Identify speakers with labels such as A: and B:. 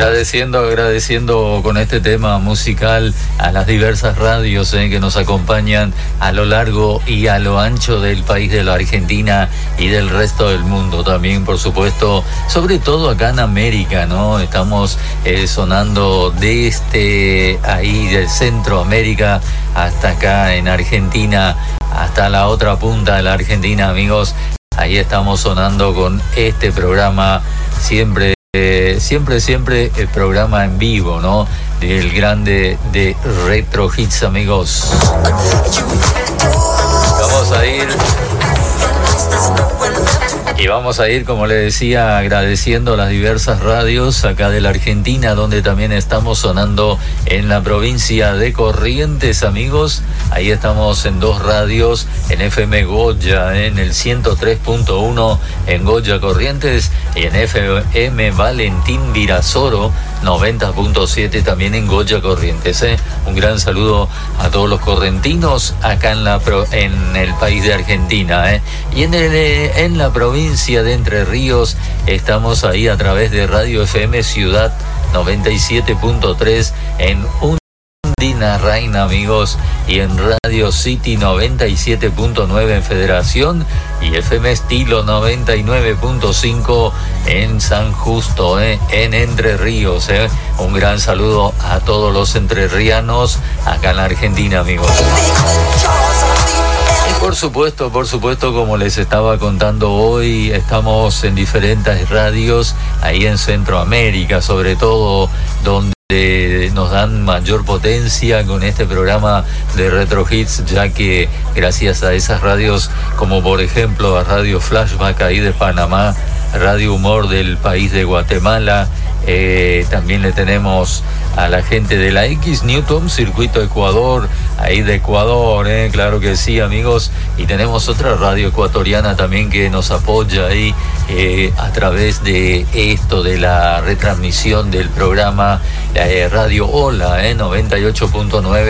A: Agradeciendo con este tema musical a las diversas radios que nos acompañan a lo largo y a lo ancho del país de la Argentina y del resto del mundo también, por supuesto, sobre todo acá en América, ¿no? Estamos sonando desde ahí de Centroamérica hasta acá en Argentina, hasta la otra punta de la Argentina, amigos. Ahí estamos sonando con este programa siempre el programa en vivo, ¿no? Del grande de Retro Hits, amigos. Vamos a ir, como le decía, agradeciendo las diversas radios acá de la Argentina, donde también estamos sonando en la provincia de Corrientes, amigos. Ahí estamos en 2 radios, en FM Goya, en el 103.1 en Goya, Corrientes, y en FM Valentín Virasoro, 90.7 también en Goya, Corrientes. Un gran saludo a todos los correntinos acá en el país de Argentina. Y en la provincia de Entre Ríos estamos ahí a través de Radio FM Ciudad 97.3 en Undina Reina, amigos, y en Radio City 97.9 en Federación y FM Estilo 99.5 en San Justo, en Entre Ríos. Un gran saludo a todos los entrerrianos acá en la Argentina, amigos. Por supuesto, como les estaba contando hoy, estamos en diferentes radios, ahí en Centroamérica, sobre todo, donde nos dan mayor potencia con este programa de Retro Hits, ya que gracias a esas radios, como por ejemplo a Radio Flashback ahí de Panamá, Radio Humor del país de Guatemala, también le tenemos a la gente de la X Newton Circuito Ecuador, ahí de Ecuador, claro que sí, amigos, y tenemos otra radio ecuatoriana también que nos apoya ahí a través de esto, de la retransmisión del programa Radio Hola, 98.9